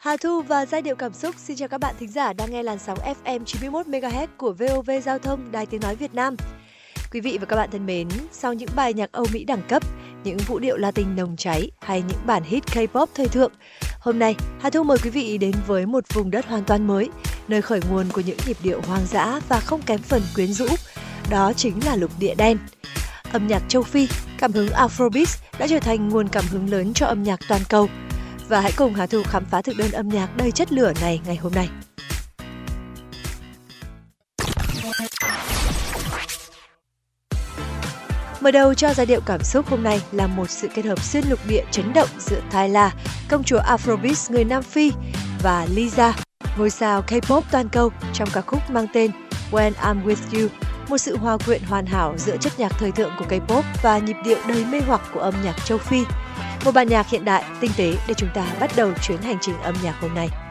Hà Thu và Giai điệu cảm xúc xin chào các bạn thính giả đang nghe làn sóng FM 91 MHz của VOV Giao thông Đài Tiếng nói Việt Nam. Quý vị và các bạn thân mến, sau những bài nhạc Âu Mỹ đẳng cấp, những vũ điệu Latin nồng cháy hay những bản hit K-pop thời thượng, hôm nay Hà Thu mời quý vị đến với một vùng đất hoàn toàn mới, nơi khởi nguồn của những nhịp điệu hoang dã và không kém phần quyến rũ. Đó chính là lục địa đen. Âm nhạc châu Phi, cảm hứng Afrobeat đã trở thành nguồn cảm hứng lớn cho âm nhạc toàn cầu. Và hãy cùng Hà Thu khám phá thực đơn âm nhạc đầy chất lửa này ngày hôm nay. Mở đầu cho giai điệu cảm xúc hôm nay là một sự kết hợp xuyên lục địa chấn động giữa Tyla, công chúa Afrobeat người Nam Phi, và Lisa, ngôi sao K-pop toàn cầu trong ca khúc mang tên When I'm With You, một sự hòa quyện hoàn hảo giữa chất nhạc thời thượng của K-pop và nhịp điệu đầy mê hoặc của âm nhạc châu Phi. Một bản nhạc hiện đại, tinh tế để chúng ta bắt đầu chuyến hành trình âm nhạc hôm nay.